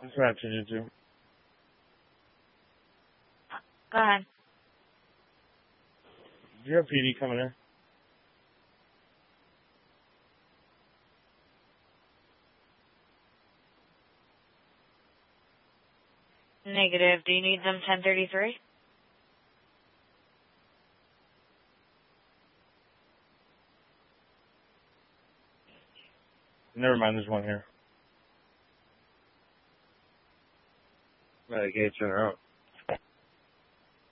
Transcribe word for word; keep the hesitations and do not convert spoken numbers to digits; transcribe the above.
That's what I changed it to. Go ahead. Do you have P D coming in? Negative. Do you need them ten thirty-three? Never mind, there's one here. I can't turn her out.